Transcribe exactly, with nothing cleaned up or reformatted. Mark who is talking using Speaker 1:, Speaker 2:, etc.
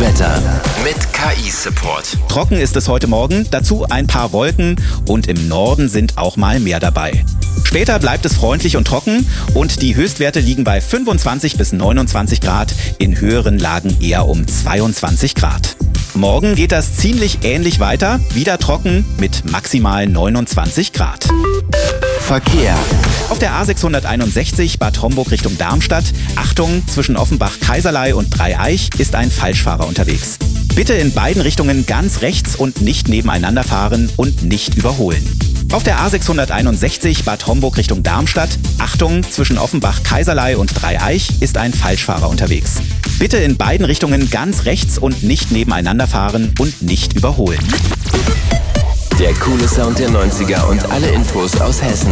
Speaker 1: Wetter mit K I-Support.
Speaker 2: Trocken ist es heute Morgen, dazu ein paar Wolken und im Norden sind auch mal mehr dabei. Später bleibt es freundlich und trocken und die Höchstwerte liegen bei fünfundzwanzig bis neunundzwanzig Grad, in höheren Lagen eher um zweiundzwanzig Grad. Morgen geht das ziemlich ähnlich weiter, wieder trocken mit maximal neunundzwanzig Grad.
Speaker 1: Verkehr.
Speaker 2: Auf der A sechshunderteinundsechzig Bad Homburg Richtung Darmstadt, Achtung, zwischen Offenbach-Kaiserlei und Dreieich ist ein Falschfahrer unterwegs. Bitte in beiden Richtungen ganz rechts und nicht nebeneinander fahren und nicht überholen. Auf der A sechshunderteinundsechzig Bad Homburg Richtung Darmstadt, Achtung, zwischen Offenbach-Kaiserlei und Dreieich ist ein Falschfahrer unterwegs. Bitte in beiden Richtungen ganz rechts und nicht nebeneinander fahren und nicht überholen.
Speaker 1: Der coole Sound der neunziger und alle Infos aus Hessen.